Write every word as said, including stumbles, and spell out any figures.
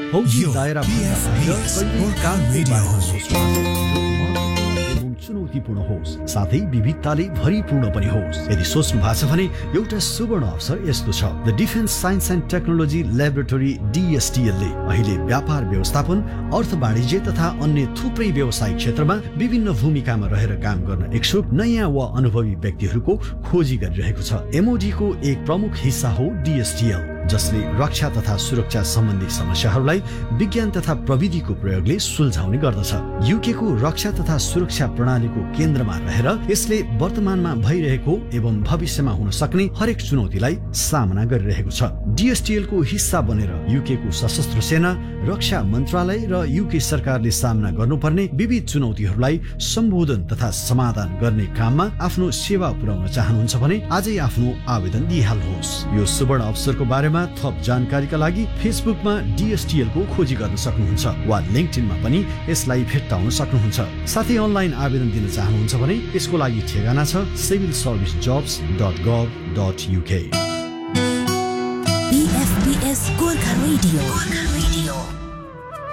फौजी दायरा चुनौतीपूर्ण होस् साथै विविधताले भरिपूर्ण पनि होस्। यदि सोच्नु भएको छ भने एउटा सुवर्ण अवसर यस्तो छ, the defence science and technology laboratory डीएसटीएल ले अहिले व्यापार व्यवस्थापन, अर्थ वाणिज्य तथा अन्य थुप्रै व्यवसायिक क्षेत्रमा विभिन्न भूमिकामा रहेर काम गर्न इच्छुक नयाँ वा अनुभवी व्यक्तिहरूको खोजी गरिरहेको छ। एमओडी को एक प्रमुख हिस्सा हो डीएसटीएल, जसले रक्षा तथा सुरक्षा सम्बन्धी समस्याहरूलाई विज्ञान तथा प्रविधिको प्रयोगले सुल्झाउने गर्दछ। यूके को रक्षा तथा सुरक्षा प्रणालीको केन्द्रमा रहेर यसले वर्तमानमा भइरहेको एवं भविष्यमा हुन सक्ने हरेक चुनौतीलाई सामना गरिरहेको छ। डीएसटीएल को हिस्सा बनेर यूके को सशस्त्र सेना, रक्षा मन्त्रालय र यूके सरकारले सामना गर्नुपर्ने विविध चुनौतीहरूलाई सम्बोधन तथा समाधान गर्ने काममा आफ्नो सेवा पुर्याउन चाहनुहुन्छ भने आजै आफ्नो आवेदन दिइहाल्नुहोस्। यो सुवर्ण अवसरको बारेमा थप जानकारीका लागि फेसबुकमा डीएसटीएल को खोजी गर्न सक्नुहुन्छ वा लिंक्डइनमा पनि यसलाई भेट्टाउन सक्नुहुन्छ। साथै अनलाइन आवेदन दिन चाहनुहुन्छ भने यसको लागि ठेगाना छ civil service jobs dot गभ dot UK. बीएफपीएस Gorkha radio.